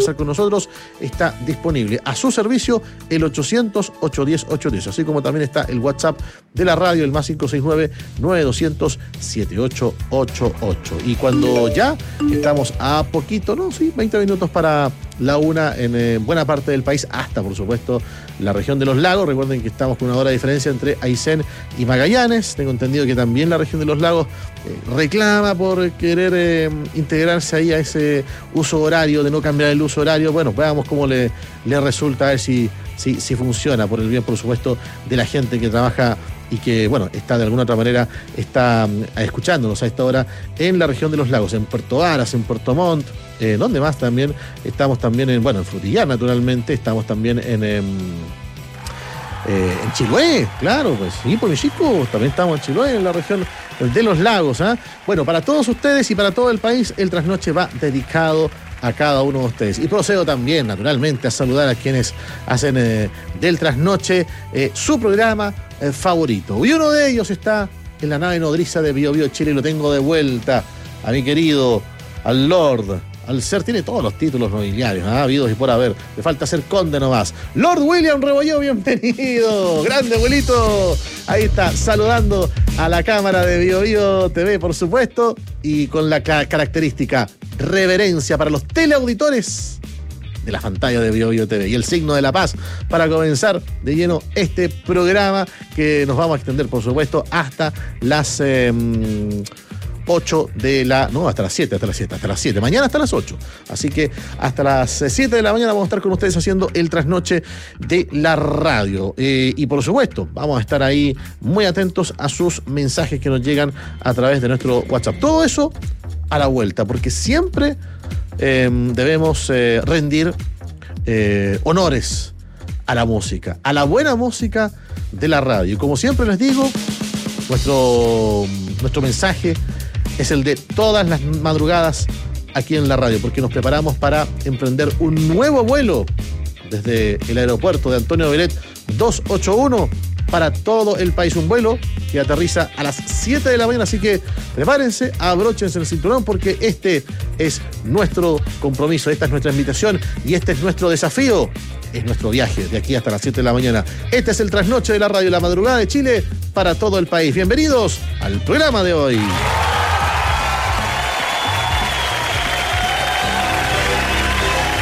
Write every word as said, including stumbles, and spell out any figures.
conversar con nosotros, está disponible a su servicio el ochocientos, ochocientos diez, ochocientos diez, así como también está el WhatsApp de la radio, el más cinco seis nueve, nueve dos cero cero, siete ocho ocho ocho. Y cuando ya estamos a poquito, no, sí, veinte minutos para la una en eh, buena parte del país, hasta por supuesto la región de los lagos. Recuerden que estamos con una hora de diferencia entre Aysén y Magallanes. Tengo entendido que también la región de los lagos eh, reclama por querer eh, integrarse ahí a ese uso horario, de no cambiar el uso horario. Bueno, veamos cómo le, le resulta, a ver si, si, si funciona, por el bien, por supuesto, de la gente que trabaja y que, bueno, está de alguna otra manera, está uh, escuchándonos a esta hora en la región de los lagos, en Puerto Varas, en Puerto Montt, eh, donde más también, estamos también en, bueno, en Frutillar, naturalmente, estamos también en, en, eh, en Chiloé, claro, pues sí, por mi chico, también estamos en Chiloé, en la región de los lagos, ¿ah? ¿eh? Bueno, para todos ustedes y para todo el país, el Trasnoche va dedicado a cada uno de ustedes. Y procedo también, naturalmente, a saludar a quienes hacen eh, del Trasnoche eh, su programa eh, favorito. Y uno de ellos está en la nave nodriza de Bio Bio Chile, y lo tengo de vuelta a mi querido, al Lord, al ser, tiene todos los títulos nobiliarios, ¿ah? Habidos y por haber. Le falta ser conde nomás. Lord William Rebolló, bienvenido. Grande, abuelito. Ahí está, saludando a la cámara de Bio Bio T V, por supuesto, y con la ca- característica reverencia para los teleauditores de la pantalla de Bio Bio T V y el signo de la paz para comenzar de lleno este programa que nos vamos a extender, por supuesto, hasta las eh, ocho de la... No, hasta las siete, hasta las siete, hasta las siete. Mañana hasta las ocho. Así que hasta las siete de la mañana vamos a estar con ustedes haciendo el Trasnoche de la radio. Eh, y por supuesto, vamos a estar ahí muy atentos a sus mensajes que nos llegan a través de nuestro WhatsApp. Todo eso a la vuelta, porque siempre eh, debemos eh, rendir eh, honores a la música, a la buena música de la radio. Y como siempre les digo, nuestro, nuestro mensaje es el de todas las madrugadas aquí en la radio, porque nos preparamos para emprender un nuevo vuelo desde el aeropuerto de Antonio Belet doscientos ochenta y uno para todo el país. Un vuelo que aterriza a las siete de la mañana, así que prepárense, abróchense el cinturón, porque este es nuestro compromiso, esta es nuestra invitación y este es nuestro desafío, es nuestro viaje de aquí hasta las siete de la mañana. Este es el Trasnoche de la radio, la madrugada de Chile para todo el país. Bienvenidos al programa de hoy.